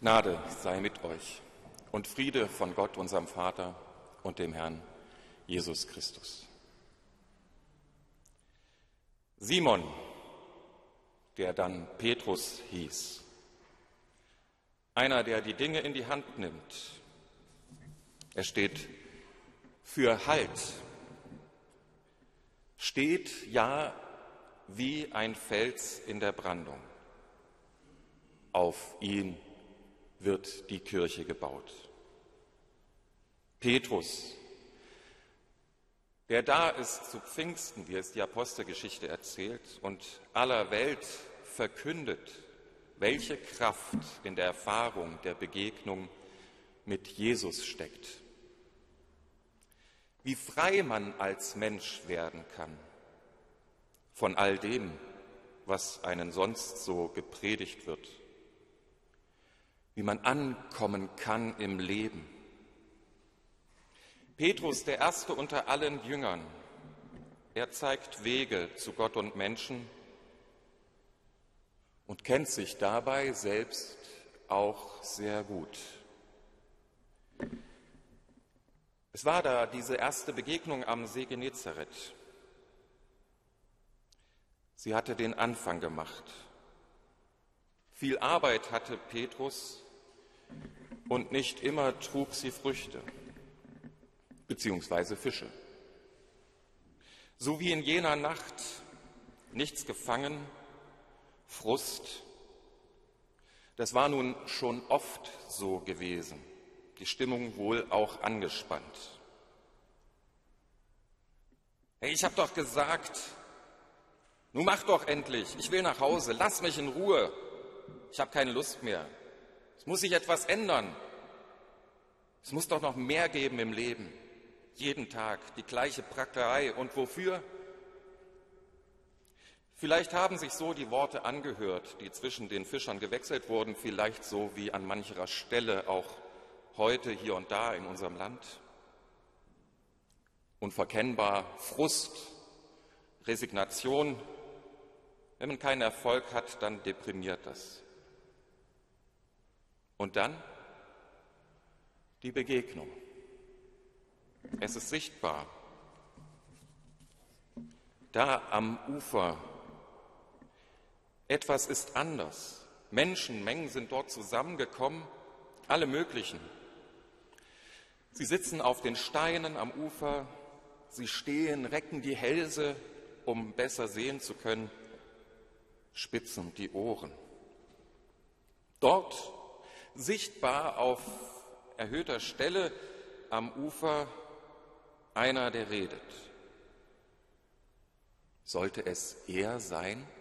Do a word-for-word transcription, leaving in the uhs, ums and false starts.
Gnade sei mit euch und Friede von Gott, unserem Vater und dem Herrn Jesus Christus. Simon, der dann Petrus hieß, einer, der die Dinge in die Hand nimmt, er steht für Halt, steht ja wie ein Fels in der Brandung. Auf ihn wird die Kirche gebaut. Petrus, der da ist zu Pfingsten, wie es die Apostelgeschichte erzählt, und aller Welt verkündet, welche Kraft in der Erfahrung der Begegnung mit Jesus steckt. Wie frei man als Mensch werden kann von all dem, was einen sonst so gepredigt wird. Wie man ankommen kann im Leben. Petrus, der Erste unter allen Jüngern, er zeigt Wege zu Gott und Menschen und kennt sich dabei selbst auch sehr gut. Es war da diese erste Begegnung am See Genezareth. Sie hatte den Anfang gemacht. Viel Arbeit hatte Petrus und nicht immer trug sie Früchte, beziehungsweise Fische. So wie in jener Nacht, nichts gefangen, Frust. Das war nun schon oft so gewesen, die Stimmung wohl auch angespannt. Hey, ich habe doch gesagt, nun mach doch endlich, ich will nach Hause, lass mich in Ruhe. Ich habe keine Lust mehr. Es muss sich etwas ändern. Es muss doch noch mehr geben im Leben. Jeden Tag die gleiche Prackerei. Und wofür? Vielleicht haben sich so die Worte angehört, die zwischen den Fischern gewechselt wurden, vielleicht so wie an mancher Stelle auch heute hier und da in unserem Land. Unverkennbar Frust, Resignation. Wenn man keinen Erfolg hat, dann deprimiert das. Und dann die Begegnung. Es ist sichtbar. Da am Ufer, etwas ist anders. Menschenmengen sind dort zusammengekommen, alle möglichen. Sie sitzen auf den Steinen am Ufer, sie stehen, recken die Hälse, um besser sehen zu können, spitzen die Ohren. Dort sichtbar auf erhöhter Stelle am Ufer einer, der redet. Sollte es er sein?